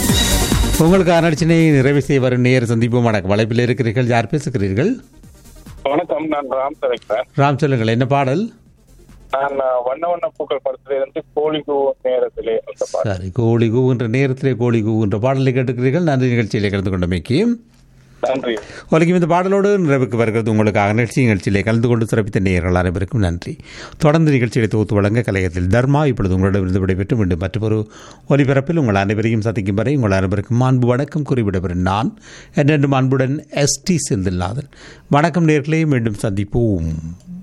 உங்களுக்கு அனர்ச்சினை நிறைவு செய்ய வரும் நேர சந்திப்போம். வணக்கம். வலைப்பில் இருக்கிறீர்கள். யார் பேசுகிறீர்கள்? வணக்கம், நான் ராம் தலைக்கிறேன். ராம், சொல்லுங்கள், என்ன பாடல்? நான் வண்ண வண்ண பூக்கள் படத்திலிருந்து கோழி கூவும் நேரத்திலே அந்த பாடல். சரி, கோழி கூவுன்ற நேரத்திலே கோழி கூவுன்ற பாடலை கேட்டுக்கிறீர்கள். நன்றி. நிகழ்ச்சியிலே கலந்து கொண்டமைக்கு நன்றி. உலகம் இந்த பாடலோடு நிறைவுக்கு வருகிறது. உங்களுக்காக நிகழ்ச்சியிலே கலந்து கொண்டு சிறப்பித்த நேயர்கள் அனைவருக்கும் நன்றி. தொடர்ந்து நிகழ்ச்சியை தொகுத்து வழங்க கலையத்தில் தர்மா இப்பொழுது உங்களிடமிருந்து விடைபெற்று மீண்டும் மற்றொரு ஒலிபரப்பில் உங்கள் அனைவரையும் சந்திக்கும் வரை உங்கள் அனைவருக்கும் அன்பு வணக்கம் கூறிவிடப்பெறும் நான் என்றென்றும் அன்புடன் ST செந்தில்நாதன். வணக்கம் நேயர்களே, மீண்டும் சந்திப்போம்.